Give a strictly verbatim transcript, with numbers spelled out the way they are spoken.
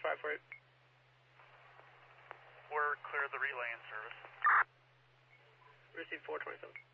five four eight. We're clear of the relay in service. Receive four twenty-seven.